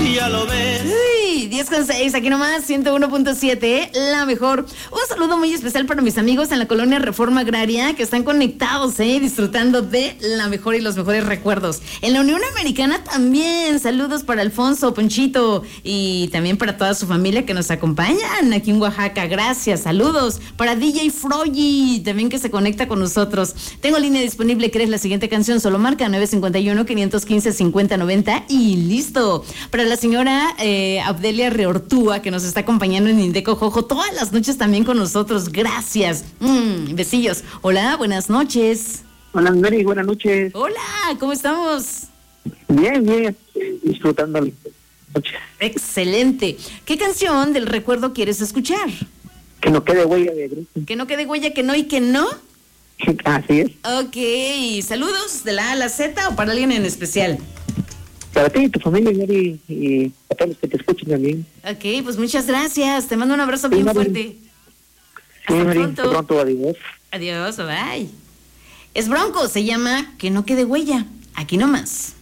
ya lo ves. Uy, 10:06, aquí nomás, 101.7, la mejor. Un saludo muy especial para mis amigos en la colonia Reforma Agraria que están conectados, disfrutando de la mejor y los mejores recuerdos. En la Unión Americana también, saludos para Alfonso, Ponchito y también para toda su familia que nos acompañan aquí en Oaxaca. Gracias, saludos para DJ Froyi, también que se conecta con nosotros. Tengo línea disponible, ¿quieres la siguiente canción? Solo marca 951-515-5090 y listo. Para la señora Abdelia Reortúa, que nos está acompañando en Indeco Jojo todas las noches también con nosotros. Gracias. Besillos. Hola, buenas noches. Hola, Mary, buenas noches. Hola, ¿cómo estamos? Bien, disfrutando la noche. Excelente. ¿Qué canción del recuerdo quieres escuchar? Que no quede huella de grupo. Que no quede huella, que no y que no. Así es. Ok, saludos de la A a la Z o para alguien en especial. Para ti y tu familia, Mary, y a todos los que te escuchen también. Ok, pues muchas gracias. Te mando un abrazo bien Mary. fuerte. Sí, Hasta Mary, pronto. Adiós. Adiós, bye. Es Bronco, se llama Que no quede huella. Aquí nomás.